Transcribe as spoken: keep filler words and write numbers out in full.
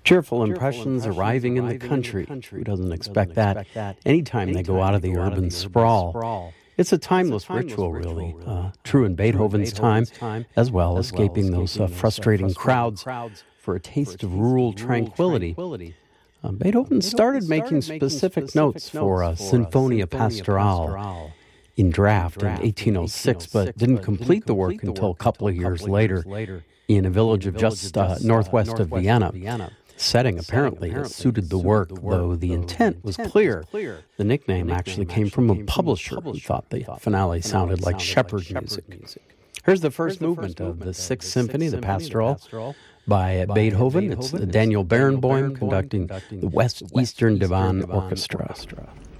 Cheerful impressions arriving in the country. Who doesn't expect that anytime they go out of the urban sprawl? It's a timeless ritual, really, uh, true in Beethoven's time, as well, escaping those uh, frustrating crowds for a taste of rural tranquility. Uh, Beethoven started making specific notes for uh, Sinfonia Pastorale in draft in eighteen oh six, but didn't complete the work until a couple of years later in a village of just uh, northwest of Vienna. Setting apparently suited the work, though the intent was clear. The nickname actually came from a publisher who thought the finale sounded like shepherd music. Here's the first movement of the Sixth Symphony, the Pastoral, by Beethoven. It's Daniel Barenboim conducting the West Eastern Divan Orchestra.